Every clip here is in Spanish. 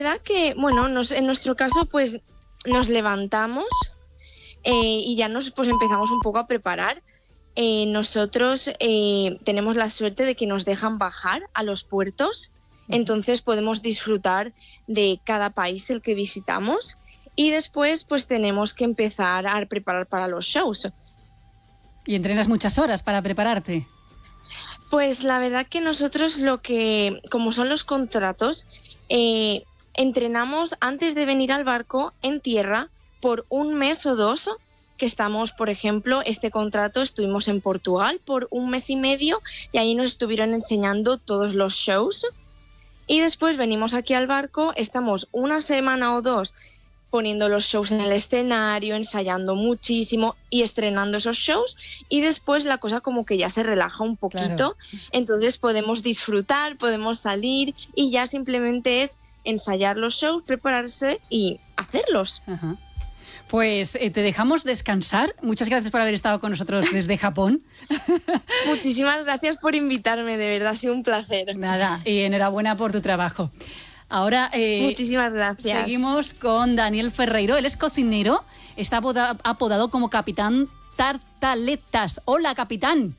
verdad que, bueno, en nuestro caso, pues nos levantamos y ya nos pues empezamos un poco a preparar. Nosotros tenemos la suerte de que nos dejan bajar a los puertos, entonces podemos disfrutar de cada país el que visitamos y después pues tenemos que empezar a preparar para los shows. ¿Y entrenas muchas horas para prepararte? Pues la verdad que nosotros como son los contratos, entrenamos antes de venir al barco en tierra por 1 mes o 2, que estamos, por ejemplo, este contrato estuvimos en Portugal por 1 mes y medio y ahí nos estuvieron enseñando todos los shows. Y después venimos aquí al barco, estamos 1 semana o 2 poniendo los shows en el escenario, ensayando muchísimo y estrenando esos shows, y después la cosa como que ya se relaja un poquito, entonces podemos disfrutar, podemos salir y ya simplemente es ensayar los shows, prepararse y hacerlos. Ajá. Pues te dejamos descansar. Muchas gracias por haber estado con nosotros desde Japón. Muchísimas gracias por invitarme, de verdad ha sido un placer. Nada, y enhorabuena por tu trabajo. Ahora muchísimas gracias. Seguimos con Daniel Ferreiro. Él es cocinero, está apodado como Capitán Tartaletas. Hola, capitán.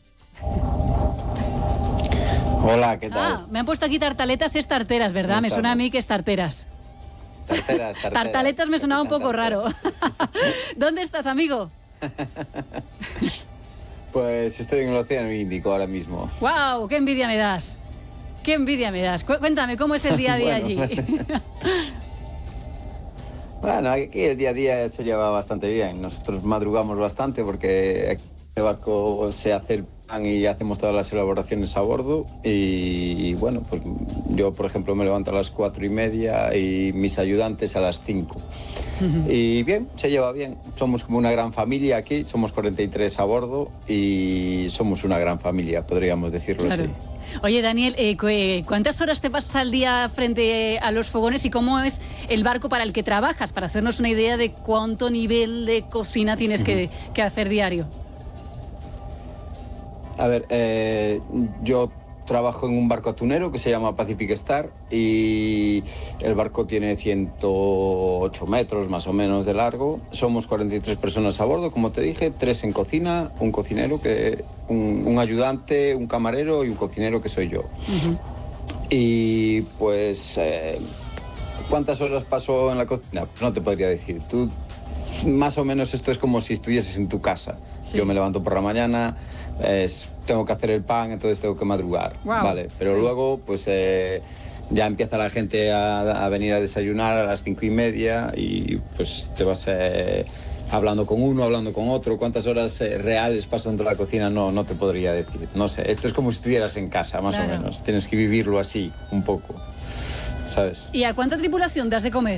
Hola, ¿qué tal? Me han puesto aquí tartaletas, es tarteras, ¿verdad? Me suena a mí que es tarteras. Tarteras. Tartaletas me sonaba un poco raro. ¿Dónde estás, amigo? Pues estoy en el Océano Índico ahora mismo. ¡Guau! ¡Qué envidia me das! ¡Qué envidia me das! Cuéntame, ¿cómo es el día a día allí? Bueno, aquí el día a día se lleva bastante bien. Nosotros madrugamos bastante porque el barco se hace el pan y hacemos todas las elaboraciones a bordo. Y bueno, pues yo, por ejemplo, me levanto a las 4:30 y mis ayudantes a las 5. Y bien, se lleva bien. Somos como una gran familia aquí, somos 43 a bordo y somos una gran familia, podríamos decirlo así. Oye, Daniel, ¿cuántas horas te pasas al día frente a los fogones y cómo es el barco para el que trabajas? Para hacernos una idea de cuánto nivel de cocina tienes que hacer diario. A ver, yo trabajo en un barco atunero que se llama Pacific Star y el barco tiene 108 metros más o menos de largo. Somos 43 personas a bordo, como te dije, 3 en cocina, un cocinero, un ayudante, un camarero y un cocinero que soy yo. Y pues, ¿cuántas horas paso en la cocina? Pues no te podría decir. Tú, más o menos esto es como si estuvieses en tu casa. Sí. Yo me levanto por la mañana, tengo que hacer el pan, entonces tengo que madrugar, ¿vale? Pero luego, pues ya empieza la gente a venir a desayunar a las 5:30 y pues te vas hablando con uno, hablando con otro. ¿Cuántas horas reales paso dentro de la cocina? No te podría decir. No sé, esto es como si estuvieras en casa, más o menos. Tienes que vivirlo así, un poco, ¿sabes? ¿Y a cuánta tripulación das de comer?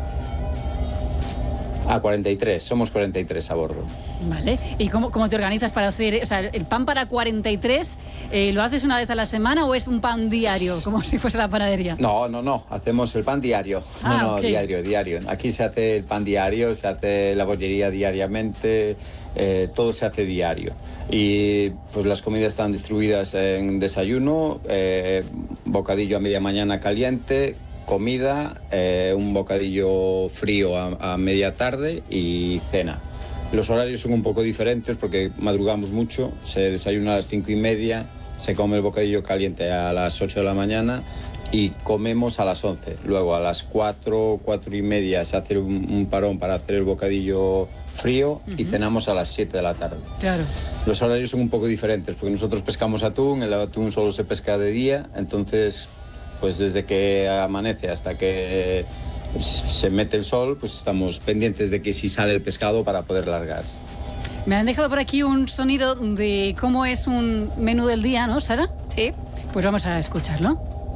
A 43, somos 43 a bordo. Vale, ¿y cómo te organizas para hacer, o sea, el pan para 43, lo haces una vez a la semana o es un pan diario, como si fuese la panadería? No, hacemos el pan diario. Diario. Aquí se hace el pan diario, se hace la bollería diariamente, todo se hace diario. Y pues las comidas están distribuidas en desayuno, bocadillo a media mañana caliente, comida, un bocadillo frío a media tarde y cena. Los horarios son un poco diferentes porque madrugamos mucho, se desayuna a las 5:30, se come el bocadillo caliente a las 8 de la mañana y comemos a las 11. Luego a las 4:30 se hace un parón para hacer el bocadillo frío y cenamos a las 7 de la tarde. Claro. Los horarios son un poco diferentes porque nosotros pescamos atún, el atún solo se pesca de día, entonces pues desde que amanece hasta que se mete el sol, pues estamos pendientes de que si sale el pescado para poder largar. Me han dejado por aquí un sonido de cómo es un menú del día, ¿no, Sara? Sí. Pues vamos a escucharlo.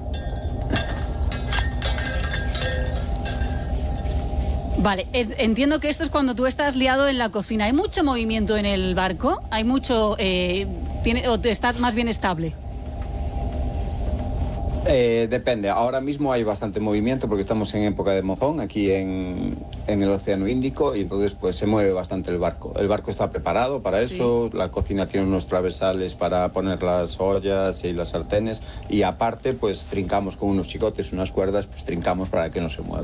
Vale, entiendo que esto es cuando tú estás liado en la cocina. ¿Hay mucho movimiento en el barco? ¿Hay mucho... o está más bien estable? Depende, ahora mismo hay bastante movimiento porque estamos en época de mozón aquí en el Océano Índico y entonces pues se mueve bastante el barco. El barco está preparado para eso, la cocina tiene unos traversales para poner las ollas y las sartenes y aparte pues trincamos con unos chicotes, unas cuerdas, pues trincamos para que no se mueva.